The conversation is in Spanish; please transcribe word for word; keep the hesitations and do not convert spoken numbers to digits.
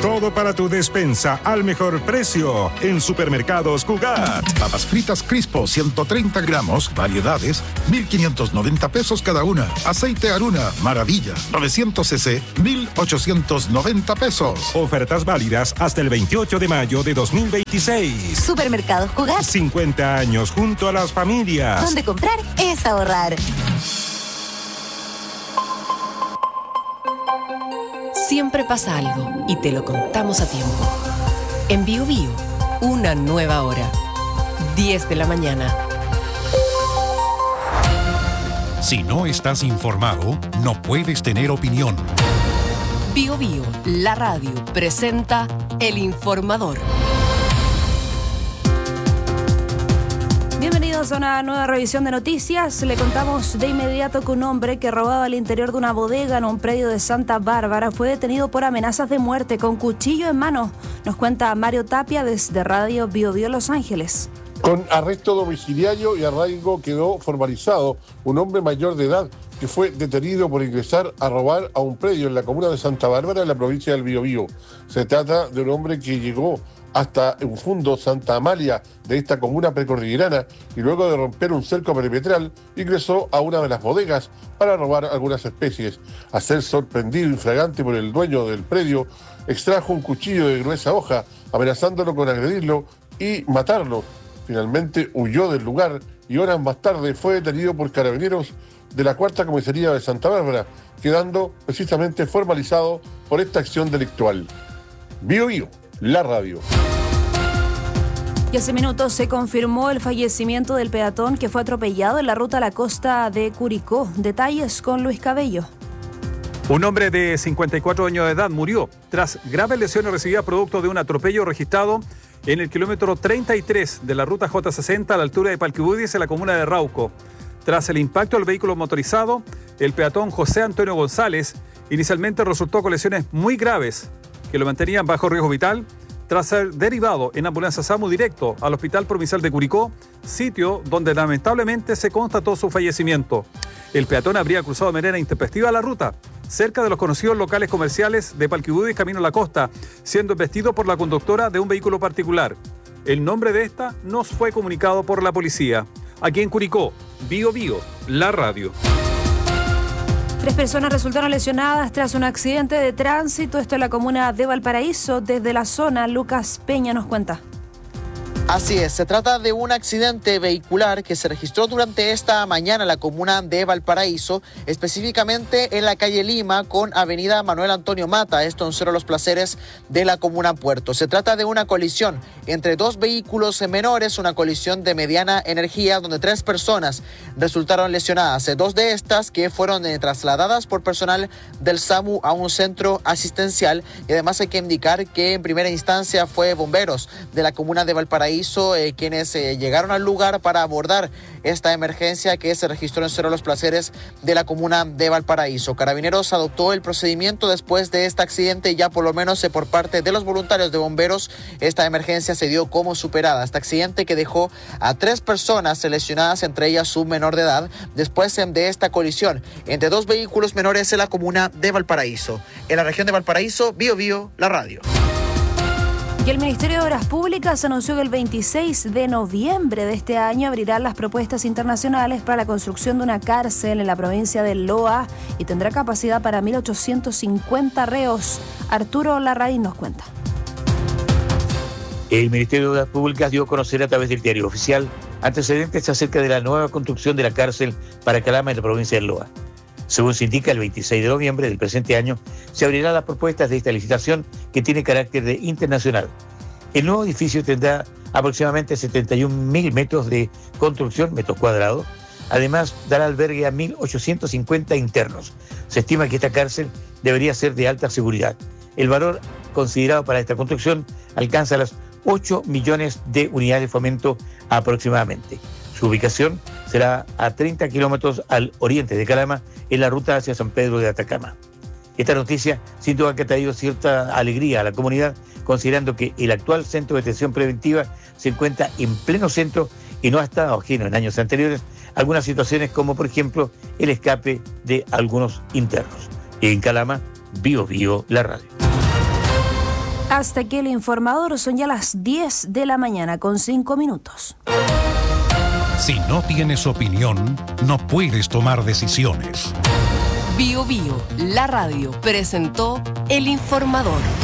Todo para tu despensa al mejor precio en Supermercados Cugat. Papas fritas Crispo, ciento treinta gramos, variedades, mil quinientos noventa pesos cada una. Aceite Aruna, Maravilla, novecientos centilitros, mil ochocientos noventa pesos. Ofertas válidas hasta el veintiocho de mayo de dos mil veintiséis. Supermercados Cugat. cincuenta años junto a las familias. Donde comprar es ahorrar. Siempre pasa algo y te lo contamos a tiempo. En Bio Bio, una nueva hora. diez de la mañana. Si no estás informado, no puedes tener opinión. Bio Bio, la radio, presenta El Informador. Bienvenidos a una nueva revisión de noticias. Le contamos de inmediato que un hombre que robaba al interior de una bodega en un predio de Santa Bárbara fue detenido por amenazas de muerte con cuchillo en mano. Nos cuenta Mario Tapia desde Radio Bio Bio Los Ángeles. Con arresto domiciliario y arraigo quedó formalizado un hombre mayor de edad que fue detenido por ingresar a robar a un predio en la comuna de Santa Bárbara, en la provincia del Biobío. Se trata de un hombre que llegó hasta un fundo Santa Amalia de esta comuna precordillerana y luego de romper un cerco perimetral ingresó a una de las bodegas para robar algunas especies. Al ser sorprendido infragante por el dueño del predio, extrajo un cuchillo de gruesa hoja, amenazándolo con agredirlo y matarlo. Finalmente huyó del lugar y horas más tarde fue detenido por carabineros de la Cuarta Comisaría de Santa Bárbara, quedando precisamente formalizado por esta acción delictual. Bio Bio, la radio. Y hace minutos se confirmó el fallecimiento del peatón que fue atropellado en la ruta a la costa de Curicó. Detalles con Luis Cabello. Un hombre de cincuenta y cuatro años de edad murió tras graves lesiones recibidas producto de un atropello registrado en el kilómetro treinta y tres de la ruta J sesenta a la altura de Palquibudis en la comuna de Rauco. Tras el impacto del vehículo motorizado, el peatón José Antonio González inicialmente resultó con lesiones muy graves que lo mantenían bajo riesgo vital, tras ser derivado en ambulancia SAMU directo al Hospital Provincial de Curicó, sitio donde lamentablemente se constató su fallecimiento. El peatón habría cruzado de manera intempestiva la ruta, cerca de los conocidos locales comerciales de Palquibudis camino a la costa, siendo embestido por la conductora de un vehículo particular. El nombre de esta nos fue comunicado por la policía. Aquí en Curicó, Bio Bio, la radio. Tres personas resultaron lesionadas tras un accidente de tránsito, esto en la comuna de Valparaíso. Desde la zona, Lucas Peña nos cuenta. Así es, se trata de un accidente vehicular que se registró durante esta mañana en la comuna de Valparaíso, específicamente en la calle Lima con avenida Manuel Antonio Mata, esto en Cerro Los Placeres de la comuna Puerto. Se trata de una colisión entre dos vehículos menores, una colisión de mediana energía donde tres personas resultaron lesionadas, dos de estas que fueron eh, trasladadas por personal del SAMU a un centro asistencial, y además hay que indicar que en primera instancia fue bomberos de la comuna de Valparaíso Hizo, eh, quienes eh, llegaron al lugar para abordar esta emergencia que se registró en Cerro Los Placeres de la comuna de Valparaíso. Carabineros adoptó el procedimiento después de este accidente, ya por lo menos eh, por parte de los voluntarios de bomberos, esta emergencia se dio como superada. Este accidente que dejó a tres personas lesionadas, entre ellas un menor de edad, después eh, de esta colisión entre dos vehículos menores en la comuna de Valparaíso. En la región de Valparaíso, Bio Bio, la radio. Y el Ministerio de Obras Públicas anunció que el veintiséis de noviembre de este año abrirá las propuestas internacionales para la construcción de una cárcel en la provincia de Loa y tendrá capacidad para mil ochocientos cincuenta reos. Arturo Larraín nos cuenta. El Ministerio de Obras Públicas dio a conocer a través del diario oficial antecedentes acerca de la nueva construcción de la cárcel para Calama en la provincia de Loa. Según se indica, el veintiséis de noviembre del presente año se abrirán las propuestas de esta licitación que tiene carácter de internacional. El nuevo edificio tendrá aproximadamente setenta y un mil metros de construcción, metros cuadrados. Además, dará albergue a mil ochocientos cincuenta internos. Se estima que esta cárcel debería ser de alta seguridad. El valor considerado para esta construcción alcanza las ocho millones de unidades de fomento aproximadamente. Su ubicación será a treinta kilómetros al oriente de Calama, en la ruta hacia San Pedro de Atacama. Esta noticia sin duda que ha traído cierta alegría a la comunidad, considerando que el actual centro de detención preventiva se encuentra en pleno centro y no ha estado ajeno en años anteriores a algunas situaciones como por ejemplo el escape de algunos internos. En Calama, Bio Bio, la radio. Hasta aquí el informador, son ya las diez de la mañana con cinco minutos. Si no tienes opinión, no puedes tomar decisiones. Bio Bio, la radio, presentó El Informador.